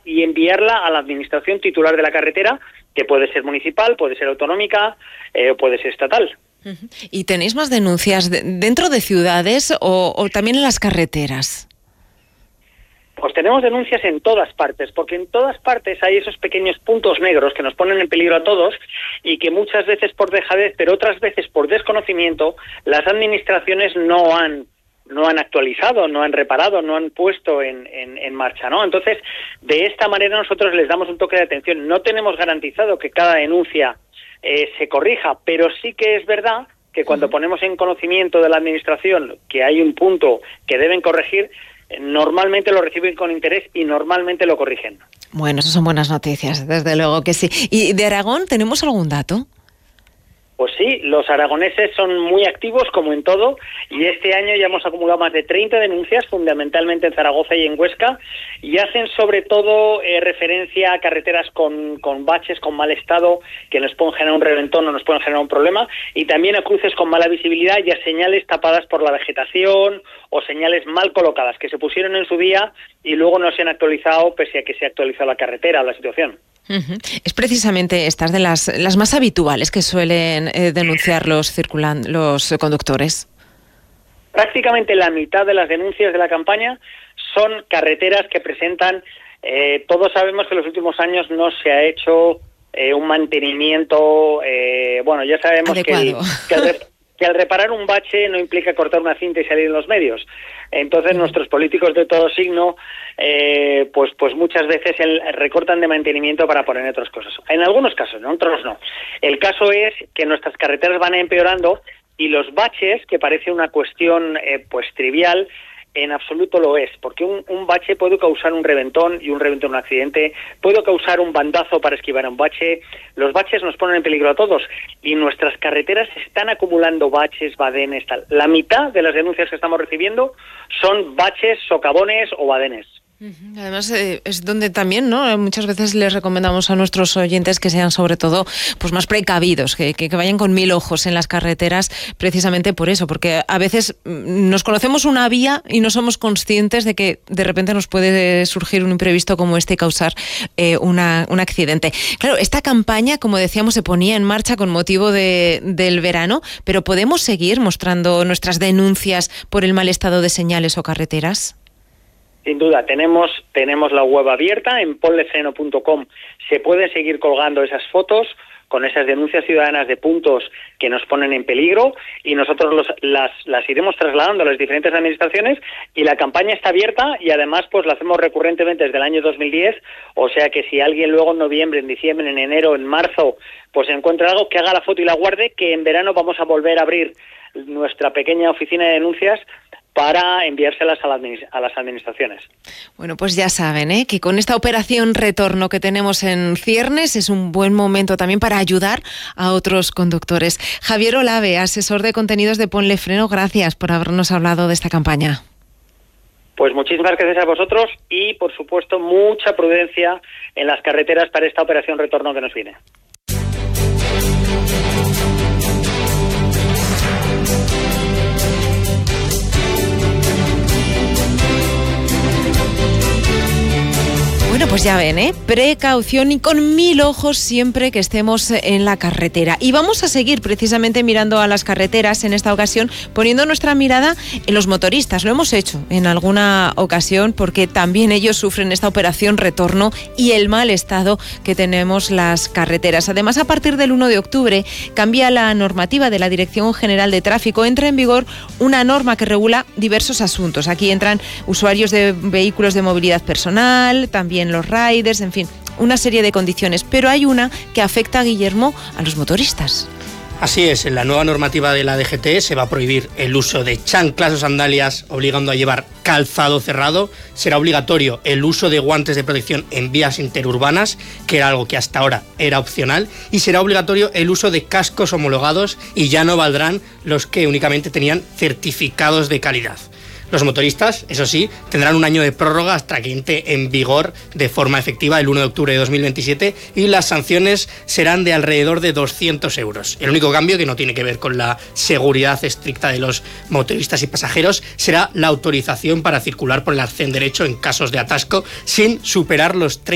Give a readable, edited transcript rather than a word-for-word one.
y enviarla a la administración titular de la carretera, que puede ser municipal, puede ser autonómica, puede ser estatal. ¿Y tenéis más denuncias dentro de ciudades o también en las carreteras? Pues tenemos denuncias en todas partes, porque en todas partes hay esos pequeños puntos negros que nos ponen en peligro a todos y que muchas veces por dejadez, pero otras veces por desconocimiento, las administraciones no han actualizado, no han reparado, no han puesto en marcha, ¿no? Entonces, de esta manera nosotros les damos un toque de atención. No tenemos garantizado que cada denuncia se corrija, pero sí que es verdad que cuando ponemos en conocimiento de la administración que hay un punto que deben corregir, normalmente lo reciben con interés y normalmente lo corrigen. Bueno, eso son buenas noticias, desde luego que sí. ¿Y de Aragón tenemos algún dato? Pues sí, los aragoneses son muy activos, como en todo, y este año ya hemos acumulado más de 30 denuncias, fundamentalmente en Zaragoza y en Huesca, y hacen sobre todo referencia a carreteras con baches, con mal estado, que nos pueden generar un reventón o nos pueden generar un problema, y también a cruces con mala visibilidad y a señales tapadas por la vegetación o señales mal colocadas, que se pusieron en su día y luego no se han actualizado pese a que se ha actualizado la carretera o la situación. Es precisamente estas de las más habituales que suelen denunciar los conductores. Prácticamente la mitad de las denuncias de la campaña son carreteras que presentan, todos sabemos que en los últimos años no se ha hecho un mantenimiento, ya sabemos que al reparar un bache no implica cortar una cinta y salir en los medios. Entonces nuestros políticos de todo signo pues muchas veces recortan de mantenimiento para poner otras cosas. En algunos casos, en otros no. El caso es que nuestras carreteras van empeorando y los baches, que parece una cuestión trivial, en absoluto lo es, porque un bache puede causar un reventón y un reventón un accidente, puede causar un bandazo para esquivar un bache. Los baches nos ponen en peligro a todos y nuestras carreteras están acumulando baches, badenes, tal. La mitad de las denuncias que estamos recibiendo son baches, socavones o badenes. Además es donde también, ¿no?, muchas veces les recomendamos a nuestros oyentes que sean sobre todo pues más precavidos, que vayan con 1000 ojos en las carreteras, precisamente por eso, porque a veces nos conocemos una vía y no somos conscientes de que de repente nos puede surgir un imprevisto como este y causar un accidente. Claro, esta campaña, como decíamos, se ponía en marcha con motivo del verano, pero ¿podemos seguir mostrando nuestras denuncias por el mal estado de señales o carreteras? Sin duda, tenemos la web abierta en ponlefreno.com. Se pueden seguir colgando esas fotos con esas denuncias ciudadanas de puntos que nos ponen en peligro y nosotros las iremos trasladando a las diferentes administraciones y la campaña está abierta y además pues la hacemos recurrentemente desde el año 2010, o sea que si alguien luego en noviembre, en diciembre, en enero, en marzo pues encuentra algo, que haga la foto y la guarde, que en verano vamos a volver a abrir nuestra pequeña oficina de denuncias para enviárselas a las administraciones. Bueno, pues ya saben, que con esta operación retorno que tenemos en ciernes es un buen momento también para ayudar a otros conductores. Javier Olave, asesor de contenidos de Ponle Freno, gracias por habernos hablado de esta campaña. Pues muchísimas gracias a vosotros y, por supuesto, mucha prudencia en las carreteras para esta operación retorno que nos viene. Bueno, pues ya ven, precaución y con 1000 ojos siempre que estemos en la carretera. Y vamos a seguir precisamente mirando a las carreteras, en esta ocasión poniendo nuestra mirada en los motoristas. Lo hemos hecho en alguna ocasión porque también ellos sufren esta operación retorno y el mal estado que tenemos las carreteras. Además, a partir del 1 de octubre cambia la normativa de la Dirección General de Tráfico. Entra en vigor una norma que regula diversos asuntos. Aquí entran usuarios de vehículos de movilidad personal, también los riders, en fin, una serie de condiciones. Pero hay una que afecta, Guillermo, a los motoristas. Así es, en la nueva normativa de la DGT se va a prohibir el uso de chanclas o sandalias, obligando a llevar calzado cerrado. Será obligatorio el uso de guantes de protección en vías interurbanas, que era algo que hasta ahora era opcional, y será obligatorio el uso de cascos homologados y ya no valdrán los que únicamente tenían certificados de calidad. Los motoristas, eso sí, tendrán un año de prórroga hasta que entre en vigor de forma efectiva el 1 de octubre de 2027 y las sanciones serán de alrededor de 200 euros. El único cambio, que no tiene que ver con la seguridad estricta de los motoristas y pasajeros, será la autorización para circular por el arcén derecho en casos de atasco sin superar los 30